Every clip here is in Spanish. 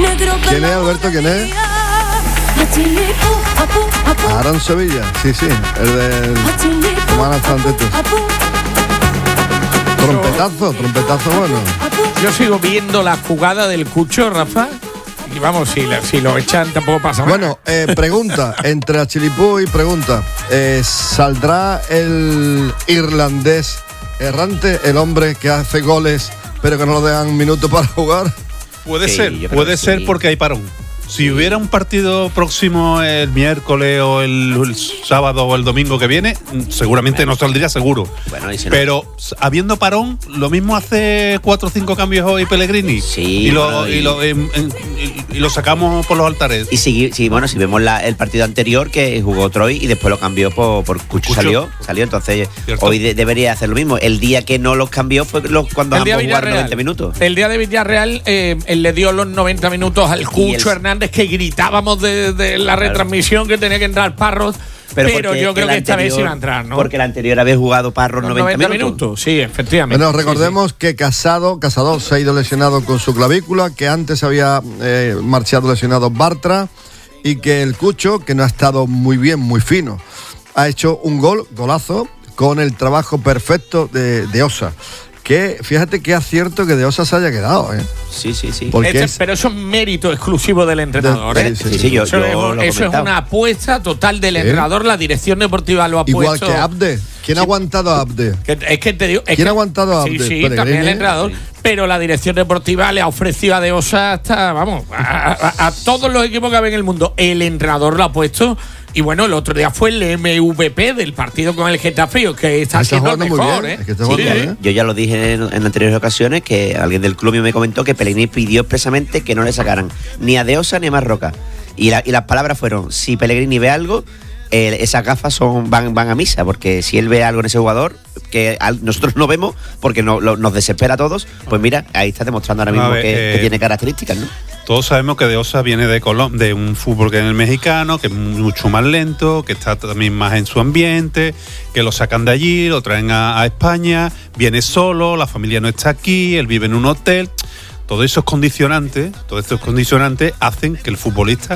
¿Quién es, Alberto? ¿Quién es? Aaron Sevilla, sí, el del Semana Santa. Trompetazo bueno. Yo sigo viendo la jugada del Cucho, Rafa. Y vamos, si lo echan tampoco pasa nada. Bueno, pregunta, entre Achilipú y pregunta, ¿saldrá el irlandés errante, el hombre que hace goles pero que no le dan minutos para jugar? Puede ser porque hay parón. Si hubiera un partido próximo el miércoles o el sábado o el domingo que viene, seguramente no saldría seguro. Pero habiendo parón, lo mismo hace 4 o 5 cambios hoy Pellegrini. Sí, y lo sacamos por los altares. Y si vemos el partido anterior que jugó Troy y después lo cambió por Cucho. Salió, entonces ¿cierto? Hoy debería hacer lo mismo. El día que no los cambió fue cuando ambos jugaron 90 minutos. El día de Villarreal él le dio los 90 minutos al Cucho Hernández, que gritábamos de la retransmisión que tenía que entrar Parros, pero yo creo que esta vez iba a entrar, ¿no? Porque la anterior había jugado Parros 90 minutos. Sí, efectivamente. Bueno, recordemos que Casado se ha ido lesionado con su clavícula, que antes había marchado lesionado Bartra, y que el Cucho, que no ha estado muy bien, muy fino, ha hecho un golazo con el trabajo perfecto de Osa. Que fíjate qué acierto que de Osa se haya quedado, ¿eh? Sí. Pero eso es mérito exclusivo del entrenador, ¿eh? Eso es una apuesta total del entrenador. La dirección deportiva lo ha puesto. Igual que Abde. ¿Quién ha aguantado a Abde? ¿Quién ha aguantado a Abde? Sí, también el entrenador. Sí. Pero la dirección deportiva le ha ofrecido a De Osa hasta, a todos los equipos que hay en el mundo. El entrenador lo ha puesto. Y bueno, el otro día fue el MVP del partido con el Getafe, que está siendo el mejor, ¿eh? Yo ya lo dije en anteriores ocasiones, que alguien del club me comentó que Pellegrini pidió expresamente que no le sacaran ni a De Osa ni a Marroca. Y las palabras fueron: si Pellegrini ve algo, esas gafas van a misa, porque si él ve algo en ese jugador que nosotros no vemos, porque nos desespera a todos, pues mira, ahí está demostrando ahora mismo que tiene características, ¿no? Todos sabemos que De Osa viene de un fútbol que es el mexicano, que es mucho más lento, que está también más en su ambiente, que lo sacan de allí, lo traen a España, viene solo, la familia no está aquí, él vive en un hotel. Todos estos condicionantes hacen que el futbolista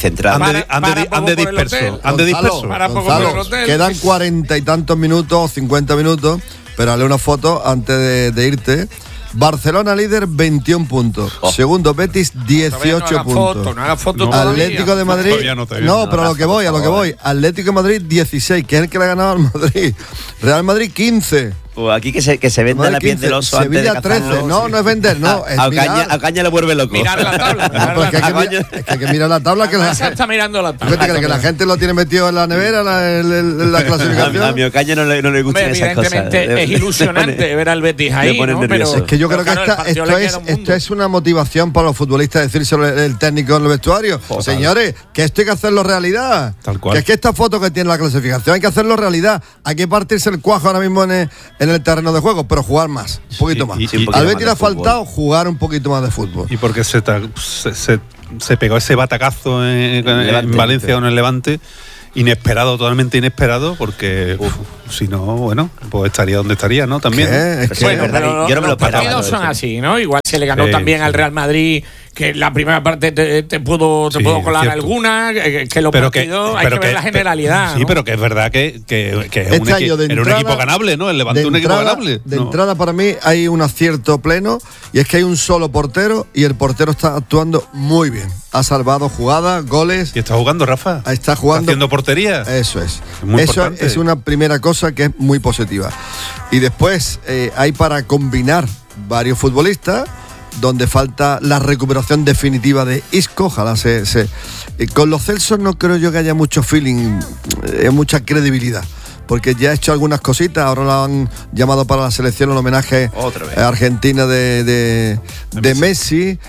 ande disperso. Gonzalo, quedan 40 y tantos minutos, 50 minutos, pero hazle una foto antes de irte. Barcelona líder, 21 puntos. Segundo Betis, 18 puntos. No haga foto Atlético de Madrid. No, pero a lo que voy. Atlético de Madrid, 16, que es el que le ha ganado al Madrid. Real Madrid, 15. Aquí que se venda la piel del oso. Sevilla, antes de 13. No es vender, no. A Caña le vuelve loco. Mirar la tabla. Hay que mirar la tabla. Que está mirando la tabla. Que la gente lo tiene metido en la nevera, en la clasificación. A mi Ocaña no le gustan esas cosas. Evidentemente es ilusionante ver al Betis ahí, ¿no? Pero es que yo creo que esto es una motivación para los futbolistas, decírselo el técnico en el vestuario. Señores, que esto hay que hacerlo realidad. Tal cual. Que es que esta foto que tiene la clasificación hay que hacerlo realidad. Hay que partirse el cuajo ahora mismo en el terreno de juego, pero jugar más, un poquito más. Al Betis le ha faltado jugar un poquito más de fútbol. Y porque se pegó ese batacazo en Valencia con el Levante, totalmente inesperado, porque si no, bueno, pues estaría donde estaría, ¿no? También. Pero yo no me lo esperaba. Los partidos son así, ¿no? Igual se le ganó también al Real Madrid, que la primera parte te pudo colar cierto. Alguna, que los partidos hay que ver la generalidad. Sí, ¿no? Pero que es verdad que es un equipo ganable, ¿no? El Levante es un equipo ganable. De entrada, para mí, hay un acierto pleno, y es que hay un solo portero, y el portero está actuando muy bien. Ha salvado jugadas, goles. ¿Y está jugando, Rafa? Está jugando. ¿Está haciendo portería? Eso es. Muy Eso importante. Es una primera cosa que es muy positiva. Y después hay para combinar varios futbolistas, donde falta la recuperación definitiva de Isco. Ojalá con los Celsos no creo yo que haya mucho feeling, mucha credibilidad, porque ya ha hecho algunas cositas. Ahora lo han llamado para la selección en homenaje a Argentina de Messi.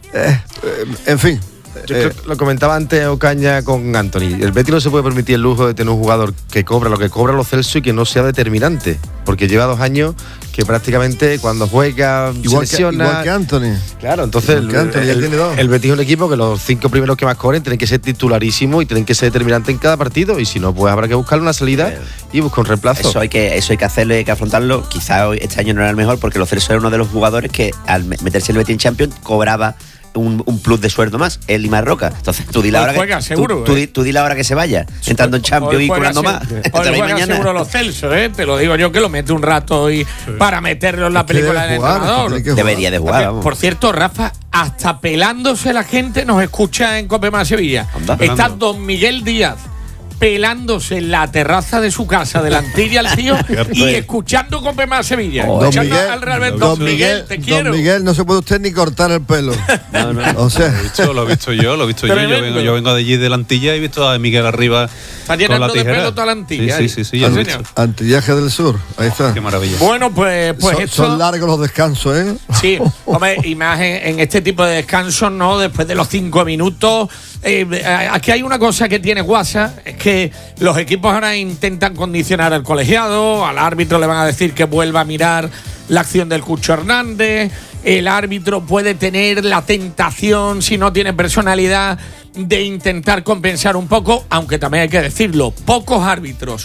En fin. Yo creo que lo comentaba antes Ocaña con Anthony. El Betis no se puede permitir el lujo de tener un jugador que cobra lo que cobra los Celso y que no sea determinante, porque lleva 2 años que prácticamente cuando juega igual que Anthony. Claro, entonces el Betis es un equipo que los 5 primeros que más cobren tienen que ser titularísimos y tienen que ser determinantes en cada partido, y si no, pues habrá que buscarle una salida y buscar un reemplazo. Eso hay que hacerlo y hay que afrontarlo. Quizá este año no era el mejor, porque los Celso era uno de los jugadores que al meterse el Betis en Champions cobraba un plus de sueldo más, él y Marroca. Entonces tú di la hora juega, que seguro, tú di la hora que se vaya, entrando en Champions y curando más. Hoy juega seguro los Celso, te lo digo yo, que lo mete un rato y para meterlo en la película del entrenador. Debería de jugar, vamos. Por cierto, Rafa, hasta pelándose la gente nos escucha en Cope Más Sevilla. Está Don Miguel Díaz pelándose en la terraza de su casa de la Antilla al tío y escuchando Cope Más Sevilla. Escuchando al Real Betis. Don Miguel, te quiero. Don Miguel, no se puede usted ni cortar el pelo. No. O sea, Lo he visto yo. Yo vengo de allí de la Antilla y he visto a Miguel arriba. Está llenando de pelo toda la Antilla. Sí, ya lo he visto. Antillaje del Sur, ahí está. Qué maravilla. Bueno, pues son largos los descansos, ¿eh? Sí, hombre, y más en este tipo de descansos, ¿no? Después de los 5 minutos. Aquí hay una cosa que tiene WhatsApp, es que los equipos ahora intentan condicionar al colegiado, al árbitro le van a decir que vuelva a mirar la acción del Cucho Hernández, el árbitro puede tener la tentación, si no tiene personalidad, de intentar compensar un poco, aunque también hay que decirlo, pocos árbitros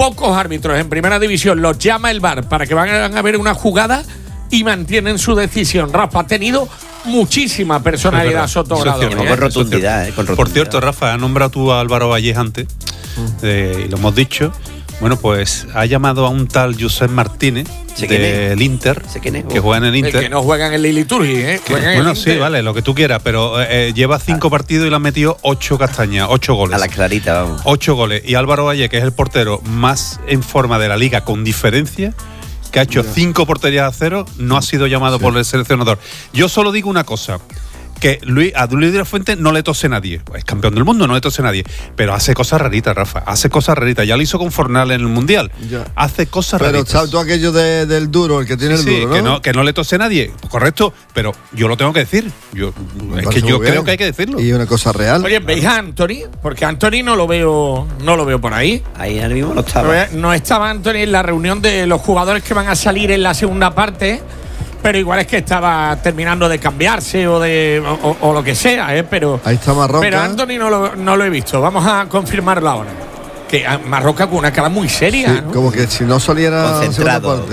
en primera división los llama el VAR para que vayan a ver una jugada y mantienen su decisión. Rafa ha tenido muchísima personalidad Soto Grado. Con rotundidad. Por cierto, Rafa, has nombrado tú a Álvaro Vallés antes, y lo hemos dicho. Bueno, pues ha llamado a un tal Josep Martínez del Inter, que juega en el Inter. El que no juega en el Liturgi, Bueno, sí, vale, lo que tú quieras, pero lleva 5 partidos y le han metido 8 castañas, 8 goles. A la clarita, vamos. 8 goles. Y Álvaro Vallés, que es el portero más en forma de la liga con diferencia, que ha hecho 5 porterías a 0, no ha sido llamado por el seleccionador. Yo solo digo una cosa, que a Luis de la Fuente no le tose nadie. Es campeón del mundo, no le tose nadie. Pero hace cosas raritas, Rafa. Hace cosas raritas. Ya lo hizo con Fornal en el Mundial. Ya. Hace cosas raritas. Pero ¿sabes tú aquello del duro, el que tiene el duro, ¿no? Que no le tose nadie. Correcto, pero yo lo tengo que decir. Yo creo que hay que decirlo. Y una cosa real. Oye, ¿veis a Anthony? Porque Anthony no lo veo por ahí. Ahí ahora mismo no estaba. No estaba Anthony en la reunión de los jugadores que van a salir en la segunda parte. Pero igual es que estaba terminando de cambiarse o lo que sea, pero ahí está Marroca. Pero Anthony no lo he visto. Vamos a confirmarlo ahora. Que Marroca con una cara muy seria, sí, ¿no? Como que si no saliera concentrado.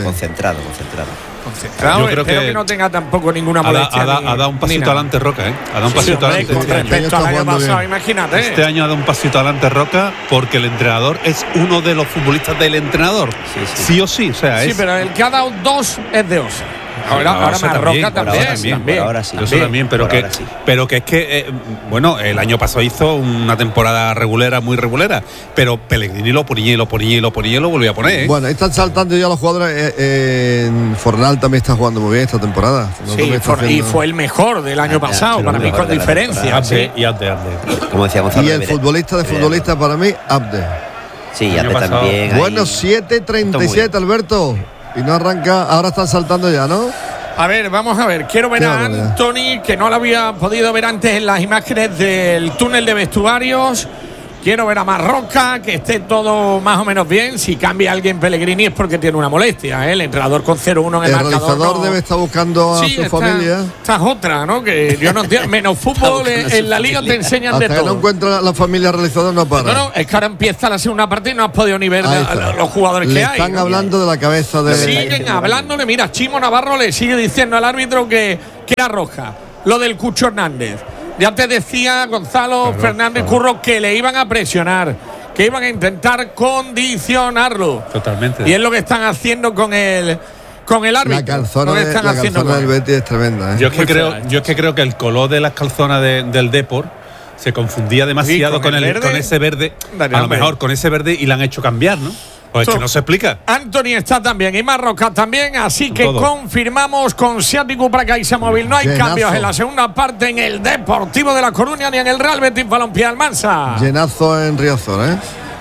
Yo creo que no tenga tampoco ninguna molestia. Ha dado un pasito adelante Roca, Ha dado un pasito adelante. Con respecto al año pasado, imagínate. Este año ha dado un pasito adelante Roca porque el entrenador es uno de los futbolistas del entrenador. Sí o sí. O sea, sí, pero el que ha dado 2 es de Osa. Ahora Marroca también. Ahora sí. Eso también, pero que es que el año pasado hizo una temporada regulera, muy regulera, pero Pellegrini lo ponía y lo volvía a poner. Bueno, ahí están saltando ya los jugadores. Fornal también está jugando muy bien esta temporada. Y fue el mejor del año pasado, para mí con diferencia. Y Abde. Como decía Gonzalo. Y el futbolista de futbolista para mí, Abde. Sí, Abde también. Bueno, 7:37, Alberto. Y no arranca, ahora están saltando ya, ¿no? A ver, vamos a ver. Quiero ver a Anthony, que no lo había podido ver antes en las imágenes del túnel de vestuarios. Quiero ver a Marroca, que esté todo más o menos bien. Si cambia alguien Pellegrini es porque tiene una molestia, El entrenador con 0-1 en el marcador. El realizador debe estar buscando a su familia. Esta es otra, ¿no? Que yo no entiendo. Menos fútbol en la liga te enseñan de todo. Hasta que no encuentra la familia realizador no para. No, es que ahora empieza la segunda parte y no has podido ni ver los jugadores que hay. Están hablando de la cabeza de... Siguen hablándole. Mira, Chimo Navarro le sigue diciendo al árbitro que era roja. Lo del Cucho Hernández. Ya te decía Gonzalo Fernández Curro que le iban a presionar, que iban a intentar condicionarlo. Totalmente. Y es lo que están haciendo con el árbitro. La calzona del Betis es tremenda. Yo es que creo que el color de las calzonas del Depor se confundía demasiado con ese verde. A lo mejor con ese verde y la han hecho cambiar, ¿no? Pues es que no se explica. Anthony está también y Marroca también, así que confirmamos con Ciático para Caixa Móvil. No hay cambios en la segunda parte en el Deportivo de La Coruña ni en el Real Betis Balompié Almansa. Llenazo en Riazor,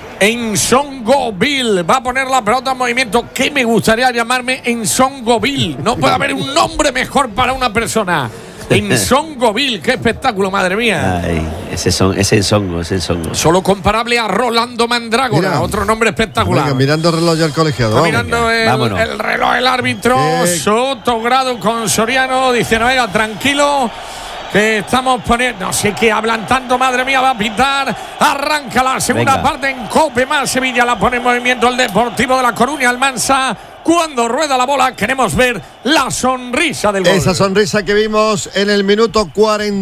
Ensongoville va a poner la pelota en movimiento. ¿Qué me gustaría llamarme Ensongoville? No puede haber un nombre mejor para una persona. Ensongoville, qué espectáculo, madre mía. Ay, ese Ensongo. Solo comparable a Rolando Mandrágora. Mira, otro nombre espectacular. Venga, mirando el reloj ya el colegiado. Mirando el reloj, el árbitro. Soto Grado con Soriano. Dice, no, venga, tranquilo, que estamos poniendo, no sé qué hablan tanto, madre mía, va a pitar. Arranca la segunda parte en Cope Más Sevilla. La pone en movimiento el Deportivo de La Coruña. Almansa, Cuando rueda la bola queremos ver la sonrisa del gol. Esa sonrisa que vimos en el minuto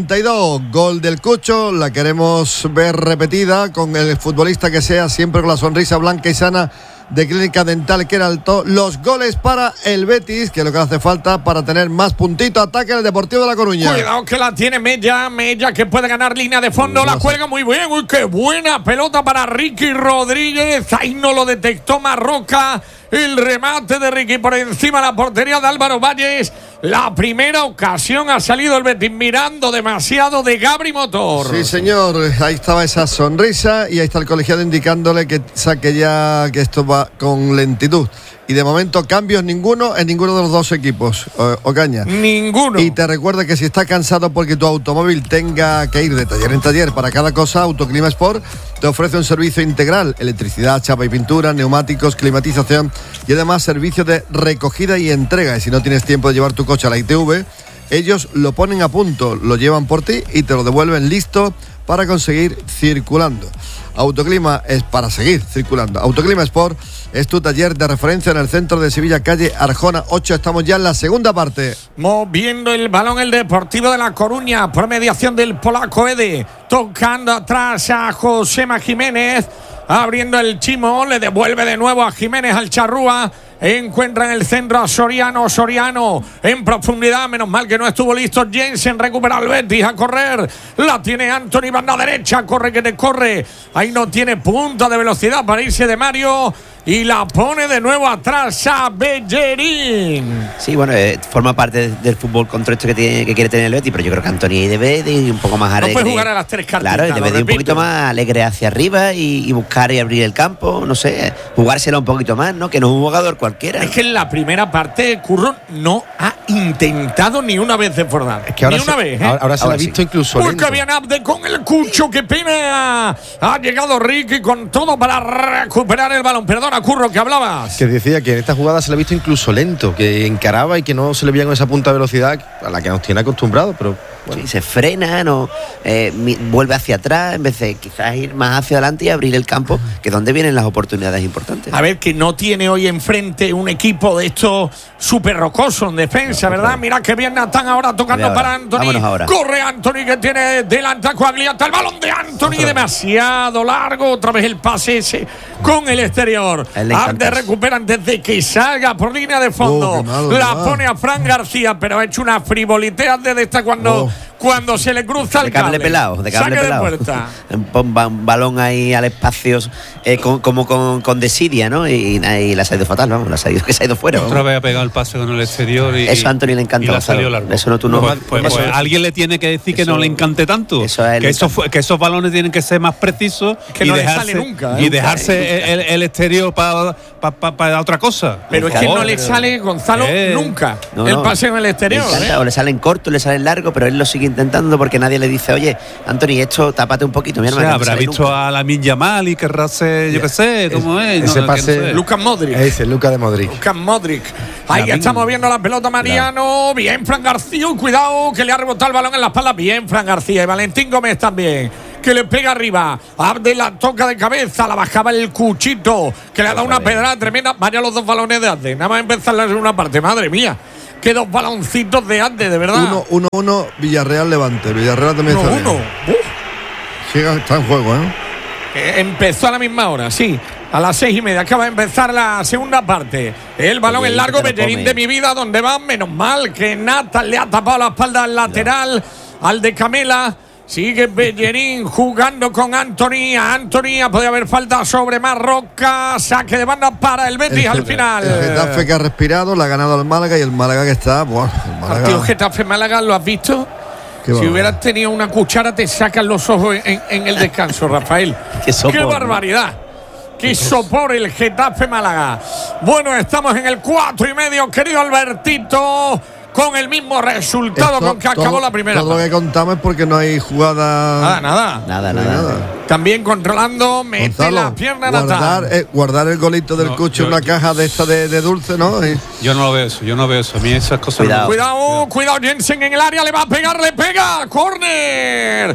42, gol del Cucho, la queremos ver repetida con el futbolista que sea, siempre con la sonrisa blanca y sana de Clínica Dental Queralto. Los goles para el Betis, que es lo que hace falta para tener más puntitos. Ataque el Deportivo de La Coruña. Cuidado que la tiene Mella que puede ganar línea de fondo, la cuelga muy bien. Uy, qué buena pelota para Ricky Rodríguez. Ahí no lo detectó Marroca. El remate de Ricky por encima de la portería de Álvaro Valles. La primera ocasión ha salido el Betis mirando demasiado de Gabri Motor. Sí, señor. Ahí estaba esa sonrisa y ahí está el colegiado indicándole que saque ya, que esto va con lentitud. Y de momento cambios ninguno en ninguno de los dos equipos, Ocaña. Ninguno. Y te recuerda que si estás cansado porque tu automóvil tenga que ir de taller en taller para cada cosa, Autoclima Sport te ofrece un servicio integral: electricidad, chapa y pintura, neumáticos, climatización y además servicio de recogida y entrega. Y si no tienes tiempo de llevar tu coche a la ITV, ellos lo ponen a punto, lo llevan por ti y te lo devuelven listo para conseguir circulando. Autoclima es para seguir circulando. Autoclima Sport es tu taller de referencia en el centro de Sevilla, calle Arjona 8. Estamos ya en la segunda parte. Moviendo el balón el Deportivo de La Coruña por mediación del polaco Ede. Tocando atrás a Josema Jiménez. Abriendo el Chimo. Le devuelve de nuevo a Jiménez al Charrúa. Encuentra en el centro a Soriano en profundidad, menos mal que no estuvo listo Jensen, recupera al Betis a correr, la tiene Anthony, banda derecha, corre que te corre, ahí no tiene punta de velocidad para irse de Mario y la pone de nuevo atrás a Bellerín. Sí, bueno, forma parte del fútbol control que quiere tener el Betis, pero yo creo que Anthony debe de ir un poco más alegre. No puede jugar a las tres cartitas. Claro, debe de ir un poquito más alegre hacia arriba y buscar y abrir el campo, no sé, jugársela un poquito más, ¿no? Que no es un jugador cualquiera. Es que en la primera parte Curro no ha intentado ni una vez desbordar. Es que ahora ni una vez, ¿eh? Ahora se la ha visto incluso Porque lento. había Abde con el Cucho, qué pena. Ha llegado Ricky con todo para recuperar el balón. Perdona, Curro, que hablabas. Que decía que en esta jugada se le ha visto incluso lento, que encaraba y que no se le veía con esa punta de velocidad a la que nos tiene acostumbrados, pero bueno. Sí, se frena, no vuelve hacia atrás en vez de quizás ir más hacia adelante y abrir el campo, que es donde vienen las oportunidades importantes. A ver, que no tiene hoy enfrente un equipo de estos súper rocosos en defensa, ¿verdad? Claro. Mira que bien Natán ahora tocando para Anthony. Corre Anthony, que tiene delante a Coagliata. El balón de Anthony demasiado largo. Otra vez el pase ese con el exterior. Antes recupera antes de que salga por línea de fondo. La pone a Fran García, pero ha hecho una frivolité antes de esta cuando se le cruza el cable. De cable pelado. Un balón ahí al espacio como con desidia, ¿no? Y le ha salido fatal, vamos. Se ha ido fuera. Otra vez ha pegado el pase con el exterior. Eso a Anthony le encanta. Y le ha salido largo. Eso no, tú no. Pues alguien le tiene que decir que no le encante tanto. Que esos balones tienen que ser más precisos que no le sale nunca. Y dejarse el exterior para otra cosa. Pero es que no le sale, Gonzalo, nunca el pase en el exterior. O le salen cortos, le salen largos, pero él lo sigue intentando porque nadie le dice, oye, Anthony, esto tápate un poquito, mi hermano. Habrá visto a Lamine Yamal y querrá ser, yo qué sé, cómo es. Ese pase. Lucas Modric. Ese, Lucas de Modric. Lucas Modric. Ahí estamos viendo la pelota, Mariano. Bien, Fran García. Cuidado, que le ha rebotado el balón en la espalda. Bien, Fran García. Y Valentín Gómez también, que le pega arriba. Abde la toca de cabeza, la bajaba el Cuchito, que le ha dado una pedrada tremenda. Vaya los dos balones de Abde. Nada más empezar la segunda parte, madre mía. Que dos baloncitos de Abde, de verdad. 1-1, Villarreal Levante. Villarreal también está 1-1. Sí, está en juego, Empezó a la misma hora, sí. A las 6:30 acaba de empezar la segunda parte. El balón en largo, Bellerín de mi vida, donde va. Menos mal que Nathan le ha tapado la espalda al lateral, al de Camela. Sigue Bellerín jugando con Anthony. Anthony podía haber falta sobre Marroca. Saque de banda para el Betis al final. El Getafe que ha respirado, le ha ganado al Málaga y el Málaga que está. Bueno, el Málaga. Partido Getafe-Málaga, ¿lo has visto? Si hubieras tenido una cuchara, te sacan los ojos en el descanso, Rafael. ¡Qué barbaridad! ¡Qué sopor el Getafe-Málaga! Bueno, estamos en el 4:30, querido Albertito. Con el mismo resultado con que acabó la primera. Todo lo que contamos es porque no hay jugada. Nada. También controlando, mete Gonzalo, la pierna Natán. Guardar el golito del Cucho en una caja de esta de dulce, ¿no? Yo no veo eso. A mí esas cosas. Cuidado, Jensen en el área, le va a pegar, le pega. ¡Córner!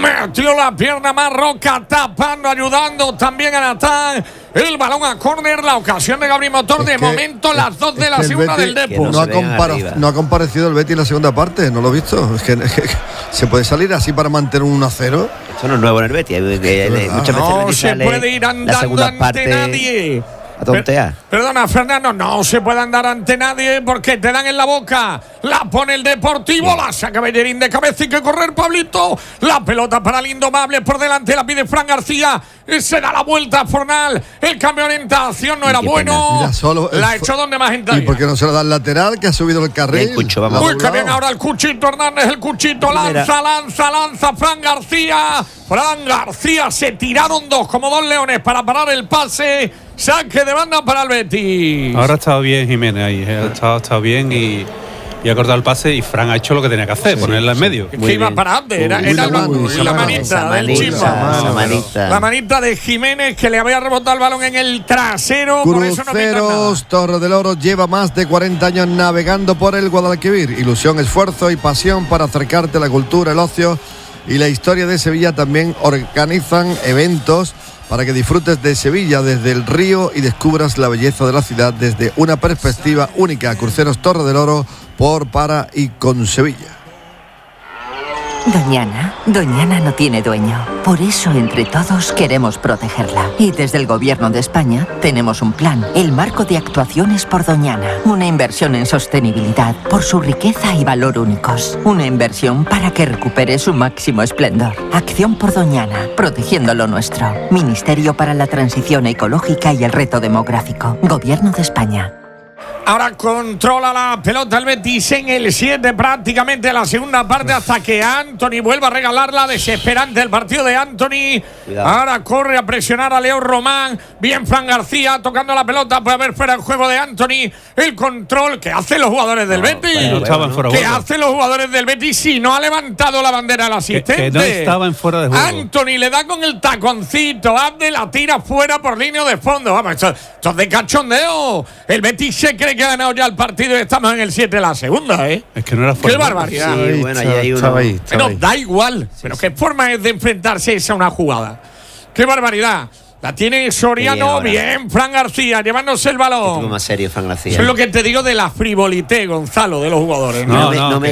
Metió la pierna Marroca, tapando, ayudando también a Natán. El balón a córner, la ocasión de Gabri Motor. De momento, las 2 de la segunda del Depor. No ha comparecido el Betis en la segunda parte, no lo he visto. Es que se puede salir así para mantener un 1-0. Esto no es nuevo en el Betis. Muchas veces no se puede ir andando ante nadie. A tontear. Perdona, Fernando, no se puede andar ante nadie porque te dan en la boca. La pone el Deportivo, la saca Bellerín de cabeza y que correr Pablito. La pelota para el Indomable por delante, la pide Fran García. Se da la vuelta a Fornal. El cambio de orientación no era bueno. Mira, solo la ha hecho donde más entra. ¿Y por qué no se lo da al lateral que ha subido el carril? Muy bien ahora el Cuchito Hernández, el Cuchito lanza Fran García. Fran García, se tiraron dos como dos leones para parar el pase. Saque de banda para el Betis. Ahora ha estado bien Jiménez ahí, ha estado bien y ha cortado el pase y Fran ha hecho lo que tenía que hacer, ponerla en medio. Que iba para adelante, era la manita del Chimba. La manita de Jiménez que le había rebotado el balón en el trasero. Cruceros Torre del Oro lleva más de 40 años navegando por el Guadalquivir. Ilusión, esfuerzo y pasión para acercarte a la cultura, el ocio y la historia de Sevilla. También organizan eventos para que disfrutes de Sevilla desde el río y descubras la belleza de la ciudad desde una perspectiva única. Cruceros Torre del Oro por, para y con Sevilla. Doñana no tiene dueño. Por eso, entre todos, queremos protegerla. Y desde el Gobierno de España tenemos un plan, el Marco de Actuaciones por Doñana. Una inversión en sostenibilidad por su riqueza y valor únicos. Una inversión para que recupere su máximo esplendor. Acción por Doñana, protegiendo lo nuestro. Ministerio para la Transición Ecológica y el Reto Demográfico. Gobierno de España. Ahora controla la pelota el Betis en el 7, prácticamente la segunda parte, hasta que Antony vuelva a regalarla. Desesperante el partido de Antony. Ahora corre a presionar a Leo Román. Bien Fran García tocando la pelota. Puede haber fuera el juego de Antony. El control que hacen los jugadores del Betis. ¿Qué hacen los jugadores del Betis si no ha levantado la bandera el asistente? Que no estaba en fuera de juego. Antony le da con el taconcito. Abde la tira fuera por línea de fondo. Vamos, esto es de cachondeo. El Betis se cree que ha ganado ya el partido y estamos en el 7 de la segunda, ¿eh? Es que no era fuera. ¡Qué barbaridad! Sí, bueno, ahí hay uno. Pero da igual. Pero qué forma es de enfrentarse esa una jugada. ¡Qué barbaridad! La tiene Soriano, bien Fran García, llevándose el balón. Estuvo más serio Fran García. Eso es lo que te digo de la frivolité, Gonzalo, de los jugadores. No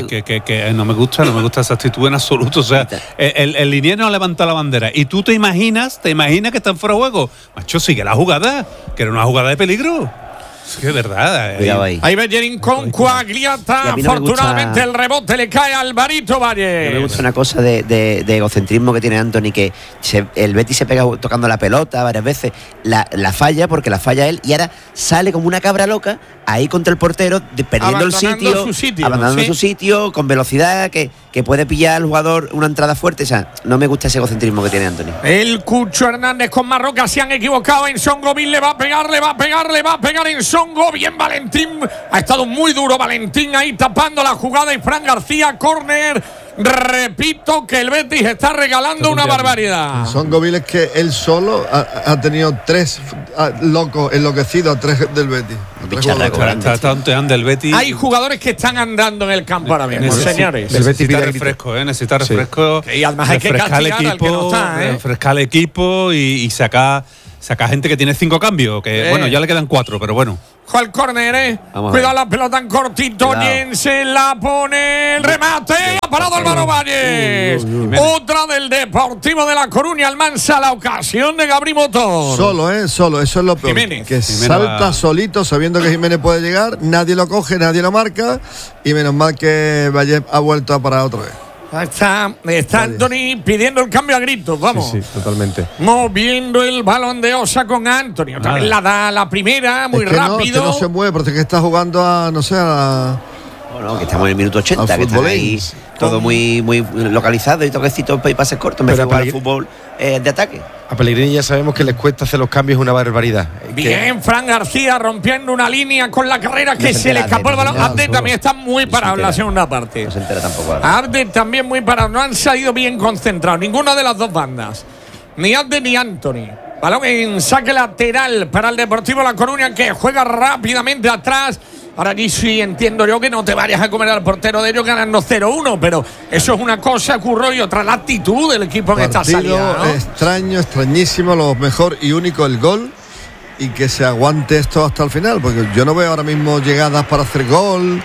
me gusta esa actitud en absoluto. O sea, el liniero ha levantado la bandera y tú te imaginas que están fuera de juego. Macho, sigue la jugada, que era una jugada de peligro. Es que es verdad. Ahí Bellerín con Coagliata. Afortunadamente el rebote le cae a Alvarito Valle. No me gusta una cosa de egocentrismo que tiene Antony, que el Betis se pega tocando la pelota varias veces, la falla porque la falla él y ahora sale como una cabra loca ahí contra el portero, perdiendo el sitio, abandonando su sitio, con velocidad, que puede pillar al jugador una entrada fuerte. O sea, no me gusta ese egocentrismo que tiene Antony. El Cucho Hernández con Marroca se han equivocado. En Songoville le va a pegar en Songo. Bien Valentín, ha estado muy duro Valentín ahí tapando la jugada y Fran García, córner. Repito que el Betis está regalando una barbaridad. Songoville es que él solo ha tenido 3 locos enloquecidos, 3 del Betis. Está tanteando el Betis. Hay jugadores que están andando en el campo ahora mismo, señores. El Betis necesita refresco, Y además hay que castigar al que no está, refrescar el equipo y sacar gente que tiene 5 cambios, que bueno, ya le quedan 4, pero bueno. Al córner, cuidado la pelota en cortito. Jensen la pone, el remate, ha parado Álvaro Valles. Otra del Deportivo de La Coruña, Almansa, la ocasión de Gabri Motor. Solo, eso es lo peor. Jiménez. Que salta solito sabiendo que Jiménez puede llegar, nadie lo coge, nadie lo marca y menos mal que Valles ha vuelto a parar otra vez. Está Antony pidiendo el cambio a gritos, vamos. Sí, totalmente. Moviendo el balón de Osa con Antony. Otra vez la da la primera, muy rápido. No se mueve, porque está jugando Bueno, que estamos en el minuto 80, que está ahí todo muy localizado y toquecitos y pases cortos. Me jugar al fútbol de ataque. A Pellegrini ya sabemos que les cuesta hacer los cambios, una barbaridad. Bien, Fran García rompiendo una línea con la carrera que se le escapó el balón. Abde también está muy parado en la segunda parte. No se entera tampoco. Abde también muy parado. No han salido bien concentrados ninguna de las dos bandas. Ni Abde ni Antony. Balón en saque lateral para el Deportivo La Coruña, que juega rápidamente atrás. Ahora allí sí entiendo yo que no te vayas a comer al portero de ellos ganando 0-1, pero eso es una cosa, Curro, y otra la actitud del equipo en esta salida, ¿no? Extraño, extrañísimo, lo mejor y único el gol, y que se aguante esto hasta el final, porque yo no veo ahora mismo llegadas para hacer gol.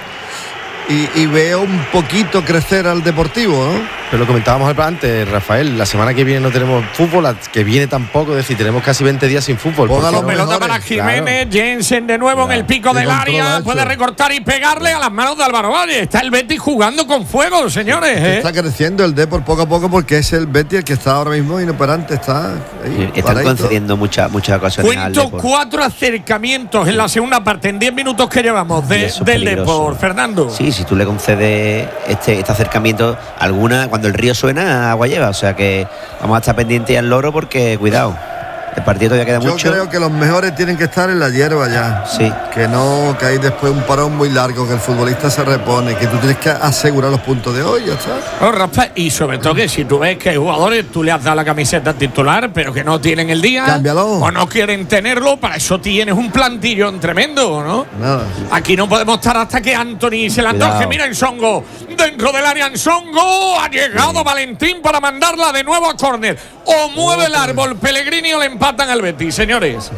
Y veo un poquito crecer al Deportivo, ¿no? Pero lo comentábamos antes, Rafael, la semana que viene no tenemos fútbol, la que viene tampoco, es decir, tenemos casi 20 días sin fútbol. Póngalo pelota para Jiménez, claro. Jensen de nuevo en el pico del área, puede recortar y pegarle a las manos de Álvaro Valle. Está el Betis jugando con fuego, señores. Está creciendo el Depor poco a poco, porque es el Betis el que está ahora mismo inoperante, está ahí. Están concediendo muchas ocasiones. Cuento 4 acercamientos en la segunda parte, en 10 minutos que llevamos del Depor, Fernando. Sí, si tú le concedes este acercamiento alguna, cuando el río suena, agua lleva. O sea que vamos a estar pendientes al loro, porque cuidado, el partido todavía queda mucho. Yo creo que los mejores tienen que estar en la hierba ya. Sí. Que no, que hay después un parón muy largo, que el futbolista se repone, que tú tienes que asegurar los puntos de hoy, ya está. Oh, Rafa, y sobre todo que si tú ves que hay jugadores, tú le has dado la camiseta titular, pero que no tienen el día, cámbialo, o no quieren tenerlo, para eso tienes un plantillón tremendo, ¿no? Nada. Aquí no podemos estar hasta que Anthony se la antoje. Mira Nsongo, dentro del área Nsongo, ha llegado Valentín para mandarla de nuevo a córner. O mueve el árbol Pellegrini o le empatan al Betis, señores.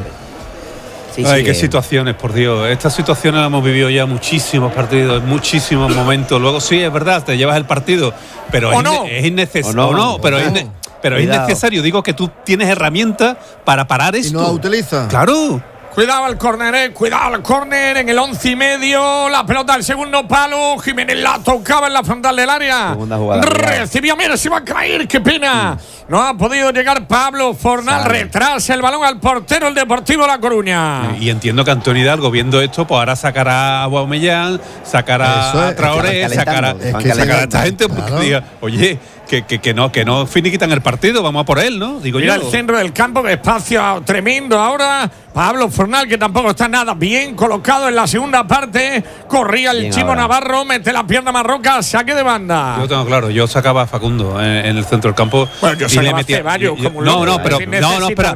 Sí, ay, qué situaciones, por Dios. Estas situaciones las hemos vivido ya muchísimos partidos, en muchísimos momentos. Luego sí, es verdad, te llevas el partido, pero es innecesario. Pero es innecesario. Digo que tú tienes herramientas para parar esto. ¿Y no la utiliza? Claro. Cuidado al córner, cuidado al córner en el 11 y medio. La pelota al segundo palo. Jiménez la tocaba en la frontal del área. Recibía, mira, se va a caer, qué pena. No ha podido llegar Pablo Fornal. Retrasa el balón al portero el Deportivo La Coruña. Y entiendo que Antonio Hidalgo, viendo esto, pues ahora sacará a Aubameyang, sacará a Traoré, sacará a esta gente, porque diga, oye, que no finiquitan el partido, vamos a por él, ¿no? Digo mira yo. El centro del campo, espacio tremendo ahora. Pablo Fornal, que tampoco está nada bien colocado en la segunda parte. Corría el Chimo Navarro, mete la pierna Marroca, saque de banda. Yo tengo claro, yo sacaba a Facundo en el centro del campo. Bueno, yo sacaba a Ceballos como espera.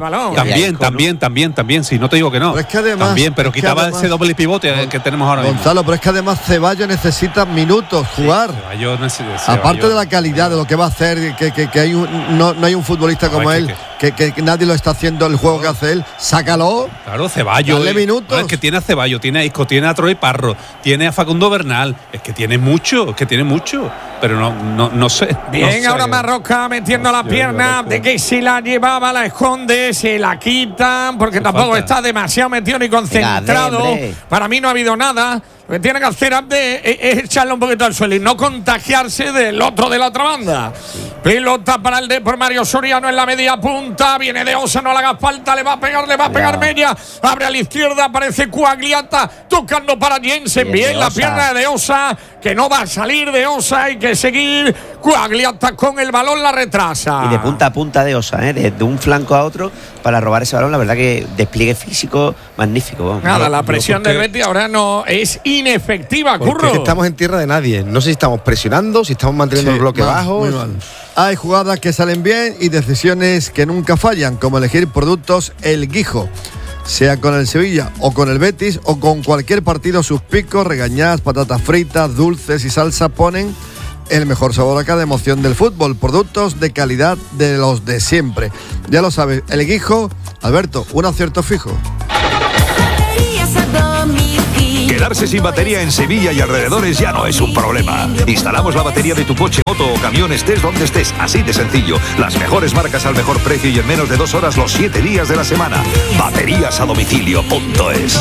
También, sí, no te digo que no. Pero es que además, también, pero quitaba ese doble pivote que tenemos ahora mismo. Gonzalo, pero es que además Ceballos necesita minutos, jugar. Aparte de la calidad de lo que va a hacer, que hay no hay un futbolista como él, que nadie lo está haciendo el juego que hace él, sácalo. Claro, Ceballos. Dale minutos. No, es que tiene a Ceballos, tiene a Isco, tiene a Troy Parro, tiene a Facundo Bernal. Es que tiene mucho, pero no sé. Bien, no sé. Ahora Marroca metiendo la pierna, de que si la llevaba, la esconde, se la quitan, porque tampoco está demasiado metido ni concentrado. Para mí no ha habido nada. Lo que tiene que hacer antes es echarle un poquito al suelo y no contagiarse del otro de la otra banda. Pelota para el por Mario Soriano en la media punta. Viene de Osa, no le haga falta, le va a pegar Mella. Abre a la izquierda, aparece Coagliata tocando para Jensen. Bien la pierna de Osa, que no va a salir de Osa, hay que seguir. Coagliata con el balón la retrasa. Y de punta a punta de Osa, de un flanco a otro para robar ese balón. La verdad que despliegue físico magnífico. Nada, la presión del Betis ahora no es inefectiva, Curro. Es que estamos en tierra de nadie. No sé si estamos presionando, si estamos manteniendo el bloque bajo. Muy mal. Hay jugadas que salen bien y decisiones que nunca fallan, como elegir productos El Guijo. Sea con el Sevilla o con el Betis o con cualquier partido, sus picos, regañadas, patatas fritas, dulces y salsa ponen el mejor sabor a cada emoción del fútbol. Productos de calidad de los de siempre. Ya lo sabes, El Guijo, Alberto, un acierto fijo. Quedarse sin batería en Sevilla y alrededores ya no es un problema. Instalamos la batería de tu coche, moto o camión, estés donde estés, así de sencillo. Las mejores marcas al mejor precio y en menos de 2 horas los 7 días de la semana. Bateriasadomicilio.es.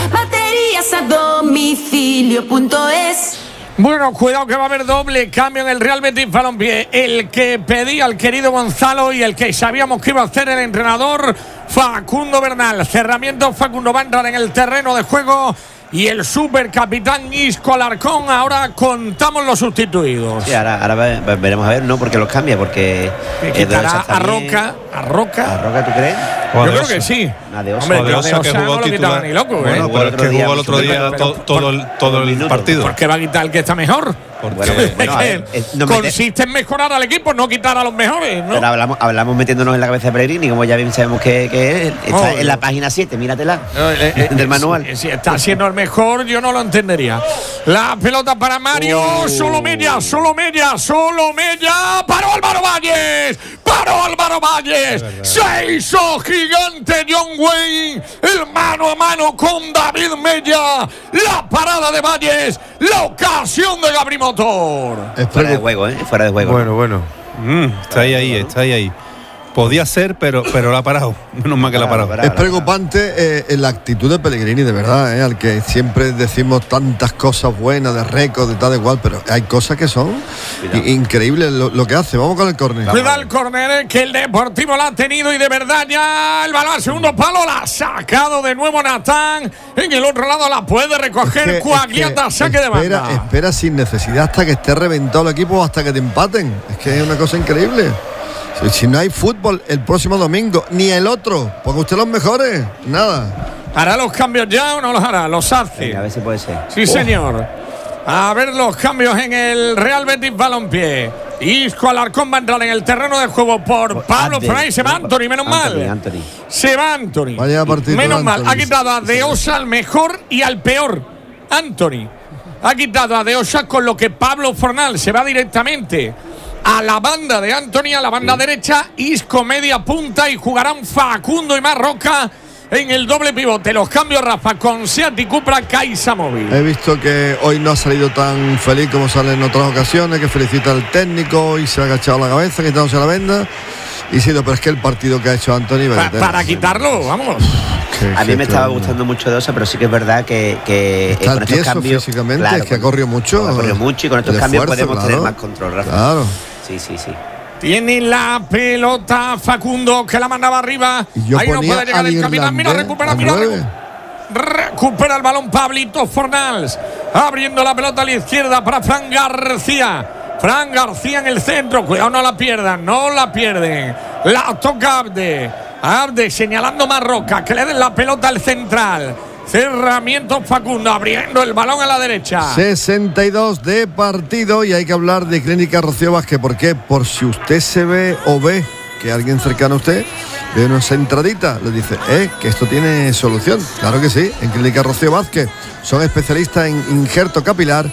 Bateriasadomicilio.es. Bueno, cuidado que va a haber doble cambio en el Real Betis Balompié. El que pedía el querido Gonzalo y el que sabíamos que iba a hacer el entrenador Facundo Bernal. Cerramiento, Facundo va a entrar en el terreno de juego. Y el supercapitán Isco Alarcón. Ahora contamos los sustituidos. Sí, ahora veremos a ver, no porque los cambia, porque quitará a Roca. ¿A Roca, tú crees? Yo creo que sí. Hombre, de Osa que jugó no lo quitaba ni loco. Bueno, pero es que jugó el otro día todo el partido. ¿Por qué va a quitar el que está mejor? Bueno, a ver, consiste en mejorar al equipo, no quitar a los mejores, ¿no? Pero hablamos metiéndonos en la cabeza de Pellegrini, como ya bien sabemos que está en la página 7, míratela, del manual. Si está siendo el mejor, yo no lo entendería. La pelota para Mario, solo Mella, paró Álvaro Valles, se hizo gigante John Wayne, el mano a mano con David Mella, la parada de Valles, la ocasión de Gabri Motor. Fuera de juego, fuera de juego. Bueno. Está ahí. Podía ser, pero la ha parado. Menos mal que la ha parado. Es preocupante la actitud de Pellegrini, de verdad, al que siempre decimos tantas cosas buenas de récord, de tal de igual, pero hay cosas que son increíbles lo que hace. Vamos con el córner. Cuidado el córner, que el Deportivo la ha tenido y de verdad ya el balón al segundo palo la ha sacado de nuevo Natán. En el otro lado la puede recoger Coagliata, saque de banda. Espera sin necesidad hasta que esté reventado el equipo o hasta que te empaten. Es que es una cosa increíble. Si no hay fútbol el próximo domingo, ni el otro, porque usted los mejores, nada. ¿Hará los cambios ya o no los hará? Los hace. Venga, a ver si puede ser. Sí, señor. A ver los cambios en el Real Betis Balompié. Isco Alarcón va a entrar en el terreno de juego por Pablo Fernández. Se va Anthony, menos mal. Se va Anthony. Vaya partido. Menos mal. Ha quitado a Deosa al mejor y al peor. Anthony. Ha quitado a Deosa, con lo que Pablo Fornal se va directamente a la banda de Anthony, a la banda derecha. Isco media punta y jugarán Facundo y Marroca en el doble pivote. Los cambios, Rafa, con Seat y Cupra, Caixa Móvil. He visto que hoy no ha salido tan feliz como sale en otras ocasiones, que felicita al técnico y se ha agachado la cabeza quitándose la venda. Y sí, pero es que el partido que ha hecho Anthony para quitarlo, vamos. A mí me estaba gustando mucho de Osa, pero sí que es verdad que con estos cambios físicamente, claro, es que ha corrido mucho. Ha corrido mucho y con estos cambios podemos tener más control, Rafa. Claro. Sí. Tiene la pelota Facundo, que la mandaba arriba. Ahí no puede llegar el capitán. Mira, recupera el balón Pablito Fornals. Abriendo la pelota a la izquierda para Fran García. Fran García en el centro. Cuidado, no la pierdan. La toca Abde señalando Marroca. Que le den la pelota al central. Cerramiento Facundo, abriendo el balón a la derecha. 62 de partido y hay que hablar de Clínica Rocío Vázquez. ¿Por qué? Por si usted se ve o ve que alguien cercano a usted ve una entradita, le dice, que esto tiene solución. Claro que sí, en Clínica Rocío Vázquez son especialistas en injerto capilar,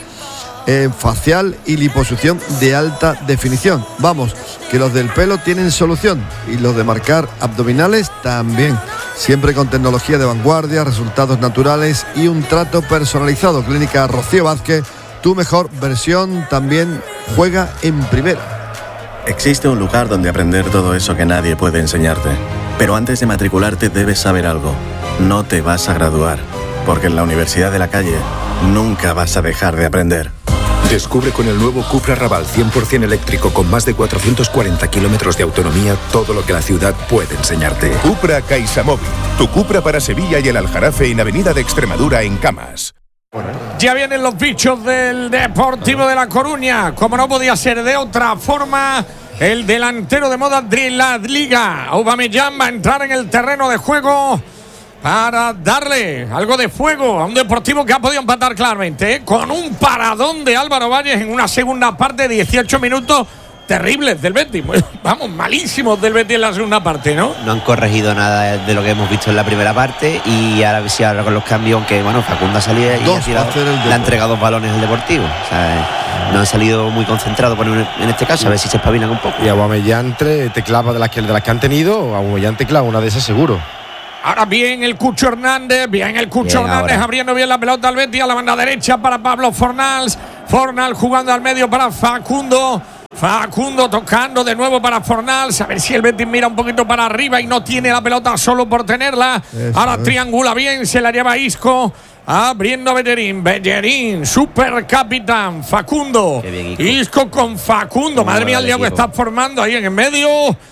facial y liposucción de alta definición. Vamos, que los del pelo tienen solución y los de marcar abdominales también. Siempre con tecnología de vanguardia, resultados naturales y un trato personalizado. Clínica Rocío Vázquez, tu mejor versión, también juega en primera. Existe un lugar donde aprender todo eso que nadie puede enseñarte. Pero antes de matricularte debes saber algo. No te vas a graduar, porque en la Universidad de la Calle nunca vas a dejar de aprender. Descubre con el nuevo Cupra Raval 100% eléctrico con más de 440 kilómetros de autonomía todo lo que la ciudad puede enseñarte. Cupra Caixa Móvil, tu Cupra para Sevilla y el Aljarafe en Avenida de Extremadura en Camas. Ya vienen los bichos del Deportivo de La Coruña. Como no podía ser de otra forma, el delantero de moda de la Liga, Aubameyang, va a entrar en el terreno de juego para darle algo de fuego a un Deportivo que ha podido empatar claramente, con un paradón de Álvaro Valles en una segunda parte de 18 minutos terribles del Betis. Vamos, malísimos del Betis en la segunda parte, ¿no? No han corregido nada de lo que hemos visto en la primera parte y ahora con los cambios, aunque bueno, Facundo ha salido y le ha entregado 2 balones al Deportivo. O sea, no han salido muy concentrados en este caso, a ver si se espabilan un poco. Y Aubameyang te clava de las que han tenido, Aubameyang te clava una de esas seguro. Ahora bien el Cucho Hernández, abriendo bien la pelota al Betis, a la banda derecha para Pablo Fornals. Fornals jugando al medio para Facundo. Facundo tocando de nuevo para Fornals. A ver si el Betis mira un poquito para arriba y no tiene la pelota solo por tenerla. Ahora triangula bien, se la lleva Isco. Abriendo a Bellerín, super capitán Facundo. Bien, Isco con Facundo. Madre mía, el lío que está formando ahí en el medio.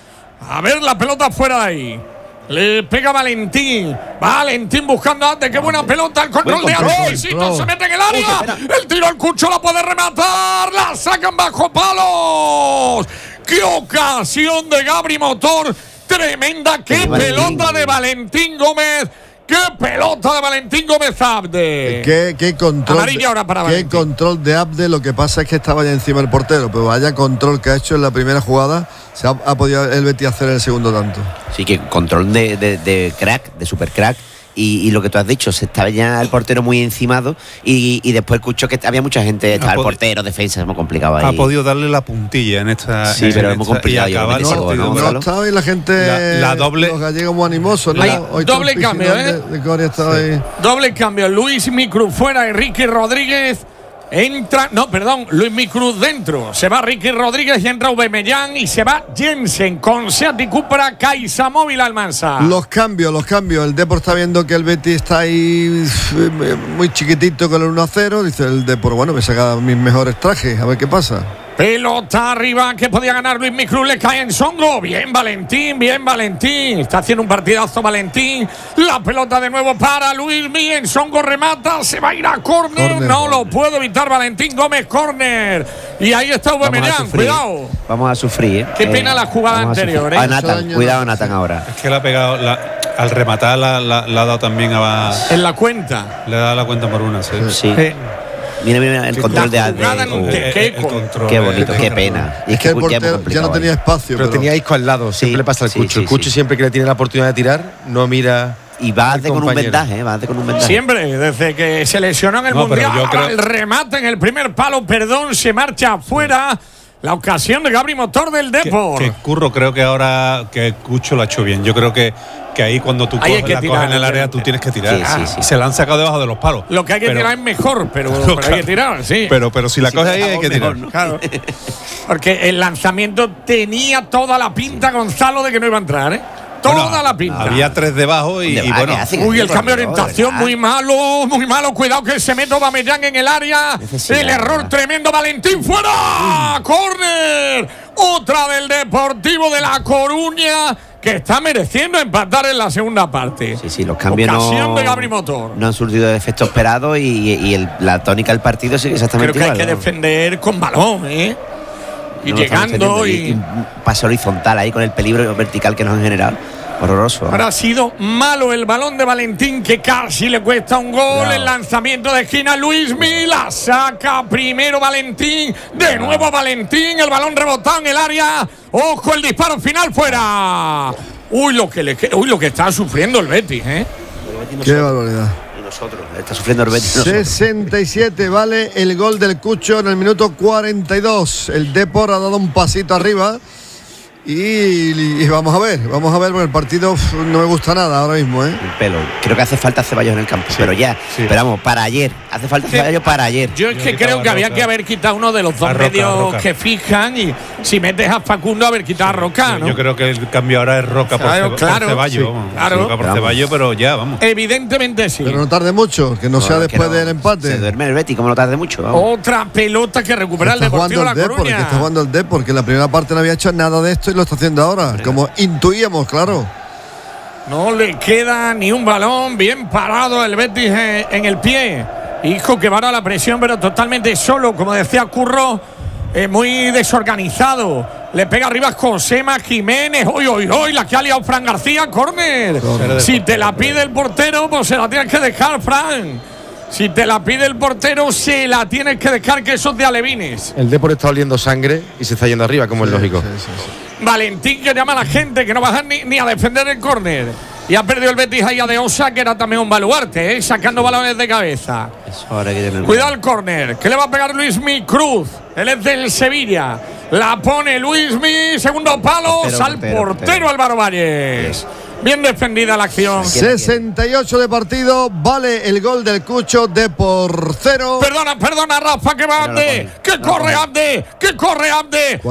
A ver la pelota fuera de ahí. Le pega Valentín buscando antes. Qué buena pelota, el control de Aloisito, se mete en el área. El tiro al Cucho, la puede rematar. La sacan bajo palos. ¡Qué ocasión de Gabri Motor! Tremenda, qué pelota de Valentín Gómez. ¡Qué pelota de Valentín Gómez Abde! ¿Qué control? Amarilla ahora para ¿Qué Valentín. control de Abde? Lo que pasa es que estaba ya encima del portero, pero vaya control que ha hecho en la primera jugada. Se ha podido el Betis hacer el segundo tanto. Sí, que control de crack, de super crack. Y lo que tú has dicho, se estaba ya el portero muy encimado y después escucho que había mucha gente, estaba el portero, defensa, es muy complicado ahí. Ha podido darle la puntilla en esta. Sí, pero es muy complicado. Y acabar el partido. No estaba ahí la gente, la doble, los gallegos muy animosos, ¿no? Hay Hoy doble todo el cambio, piscinón de Coria estaba ahí. Doble cambio. Luis Micruz fuera, Enrique Rodríguez. Entra, no, perdón, Luis Micruz dentro. Se va Ricky Rodríguez y entra Aubameyang y se va Jensen con Seat y Cupra, Caixa Móvil Almansa. Los cambios. El Depor está viendo que el Betis está ahí muy chiquitito con el 1-0. Dice el Depor, bueno, me saca mis mejores trajes, a ver qué pasa. Pelota arriba que podía ganar Luis Micruz, le cae en Songo. Bien Valentín. Está haciendo un partidazo Valentín. La pelota de nuevo para Luismi. En Songo remata, se va a ir a córner. No lo puede evitar Valentín Gómez, córner. Y ahí está Aubameyang, cuidado. Vamos a sufrir. Qué pena la jugada anterior. A Nathan, cuidado Nathan ahora. Es que le ha pegado, al rematar la ha dado también en la cuenta. Le ha dado la cuenta por una, sí. Sí. Mira el control de qué bonito, qué pena. Y es que el portero ya no tenía espacio. Pero tenía Isco al lado, siempre le pasa al Cucho. El Cucho siempre que le tiene la oportunidad de tirar, no mira. Y va con un vendaje, Siempre, desde que se lesionó en el Mundial, el remate en el primer palo, se marcha afuera. La ocasión de Gabri Motor del Depor. Que Curro, creo que ahora que Cucho lo ha hecho bien. Yo creo que ahí cuando tú coges en el área, tú tienes que tirar. Sí. Se la han sacado debajo de los palos. Lo que hay que tirar es mejor, pero hay que tirar, sí. Pero si la coges ahí, hay que tirar. Claro. Porque el lanzamiento tenía toda la pinta, Gonzalo, de que no iba a entrar, ¿eh? Toda la pinta. Había 3 debajo y bueno. Uy, el cambio de orientación muy malo. Cuidado que se mete Aubameyang en el área. El error tremendo. Valentín fuera. ¡Córner! Otra del Deportivo de La Coruña, que está mereciendo empatar en la segunda parte. Sí, los cambios de Gabri Motor. No han surtido el efecto esperado y la tónica del partido sigue exactamente igual. Creo que igual, hay que defender con balón, ¿eh? Y llegando y un pase horizontal ahí con el peligro vertical que nos han generado. Horroroso. Ahora ha sido malo el balón de Valentín, que casi le cuesta un gol. El lanzamiento de esquina, Luismi la saca primero Valentín. De nuevo Valentín, el balón rebotado en el área. Ojo, el disparo final fuera. Uy, lo que está sufriendo el Betis, ¿eh? Qué barbaridad. Nosotros, está sufriendo el Betis. 67 vale el gol del Cucho en el minuto 42. El Depor ha dado un pasito arriba y vamos a ver, porque el partido no me gusta nada ahora mismo, ¿eh? El pelo. Creo que hace falta Ceballos en el campo, pero ya, esperamos, para ayer. Hace falta Ceballos para ayer. Yo es que creo que había que haber quitado uno de los dos medios que fijan, y si metes a Facundo, haber quitado a Roca, ¿no? Yo creo que el cambio ahora es Roca por Ceballos. Roca por Ceballos, pero ya, vamos. Evidentemente sí. Pero no tarde mucho, que no sea después del empate. Se duerme el Betis, como no tarde mucho. Otra pelota que recupera el Deportivo La Coruña. Que está jugando el Depor, que en la primera parte no había hecho nada de esto y lo está haciendo ahora, como intuíamos, claro. No le queda ni un balón. Bien parado el Betis en el pie. Hijo que va a la presión, pero totalmente solo, como decía Curro, muy desorganizado. Le pega arriba Josema Jiménez. Hoy la que ha liado Fran García. Córner. Si te la pide el portero, pues se la tienes que dejar, Fran. Si te la pide el portero, se la tienes que dejar, que eso es de alevines. El Depor está oliendo sangre y se está yendo arriba, como es lógico. Sí. Valentín, que llama a la gente, que no va a dejar ni a defender el córner. Y ha perdido el Betis ahí a De Osa, que era también un baluarte, sacando balones de cabeza. Cuidado el córner, que le va a pegar Luismi Cruz. Él es del Sevilla. La pone Luismi, segundo palo, portero Álvaro Valles. Bien defendida la acción. 68 de partido, vale el gol del Cucho, de por 0. Perdona, Rafa, que va Abde. Que corre Abde.